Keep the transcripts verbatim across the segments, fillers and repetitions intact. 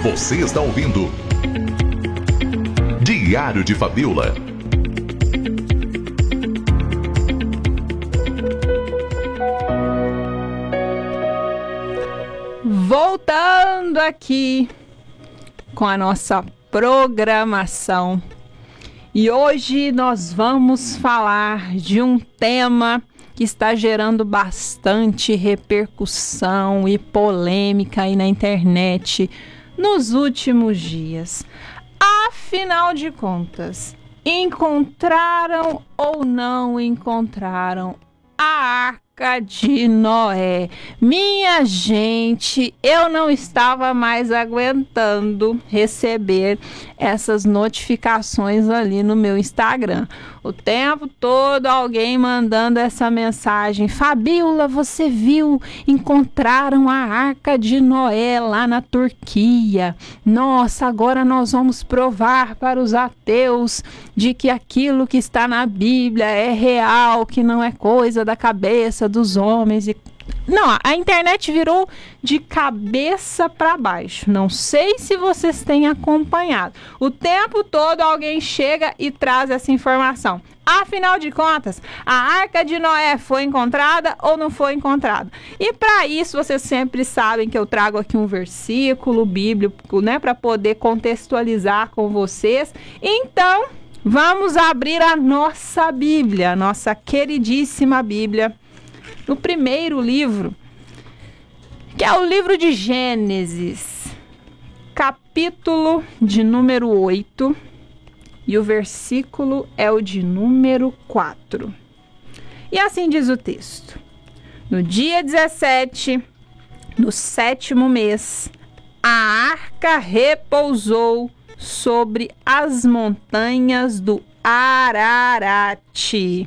Você está ouvindo Diário de Fabiola. Voltando aqui com a nossa programação. E hoje nós vamos falar de um tema que está gerando bastante repercussão e polêmica aí na internet nos últimos dias. Afinal de contas, encontraram ou não encontraram a Arca de Noé? Minha gente, eu não estava mais aguentando receber essas notificações ali no meu Instagram. O tempo todo alguém mandando essa mensagem: Fabiola, você viu? Encontraram a Arca de Noé lá na Turquia. Nossa, agora nós vamos provar para os ateus de que aquilo que está na Bíblia é real, que não é coisa da cabeça dos homens. E não, a internet virou de cabeça para baixo. Não sei se vocês têm acompanhado. O tempo todo alguém chega e traz essa informação. Afinal de contas, a Arca de Noé foi encontrada ou não foi encontrada? E para isso, vocês sempre sabem que eu trago aqui um versículo bíblico, né, para poder contextualizar com vocês. Então, vamos abrir a nossa Bíblia, a nossa queridíssima Bíblia, no primeiro livro, que é o livro de Gênesis, capítulo de número oito, e o versículo é o de número quatro. E assim diz o texto: no dia dezessete, no sétimo mês, a arca repousou sobre as montanhas do Ararate.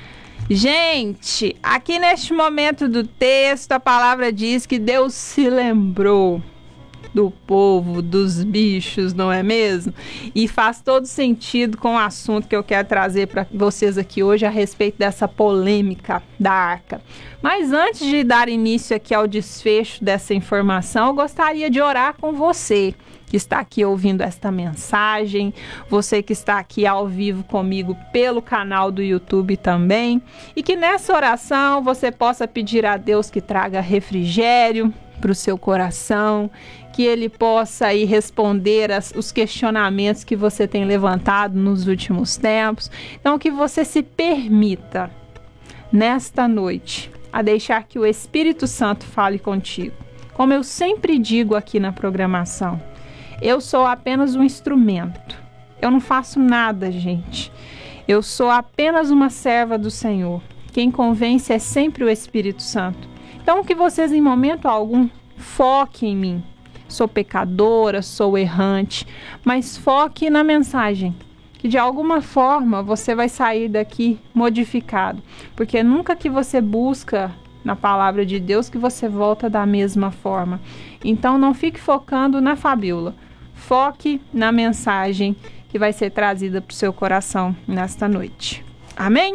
Gente, aqui neste momento do texto, a palavra diz que Deus se lembrou do povo, dos bichos, não é mesmo? E faz todo sentido com o assunto que eu quero trazer para vocês aqui hoje a respeito dessa polêmica da arca. Mas antes de dar início aqui ao desfecho dessa informação, eu gostaria de orar com você que está aqui ouvindo esta mensagem, você que está aqui ao vivo comigo pelo canal do YouTube também, e que nessa oração você possa pedir a Deus que traga refrigério para o seu coração, que Ele possa aí responder as, os questionamentos que você tem levantado nos últimos tempos. Então, que você se permita, nesta noite, a deixar que o Espírito Santo fale contigo. Como eu sempre digo aqui na programação, eu sou apenas um instrumento. Eu não faço nada, gente. Eu sou apenas uma serva do Senhor. Quem convence é sempre o Espírito Santo. Então, que vocês, em momento algum, foquem em mim. Sou pecadora, sou errante, mas foque na mensagem, que de alguma forma você vai sair daqui modificado. Porque nunca que você busca na palavra de Deus que você volta da mesma forma. Então, não fique focando na Fabiola. Foque na mensagem que vai ser trazida para o seu coração nesta noite. Amém?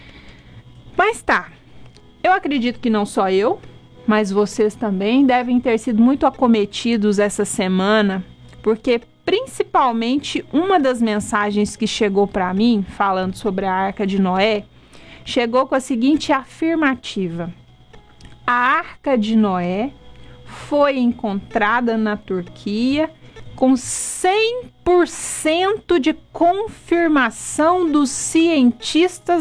Mas tá, eu acredito que não só eu, mas vocês também devem ter sido muito acometidos essa semana, porque principalmente uma das mensagens que chegou para mim, falando sobre a Arca de Noé, chegou com a seguinte afirmativa: a Arca de Noé foi encontrada na Turquia com cem por cento de confirmação dos cientistas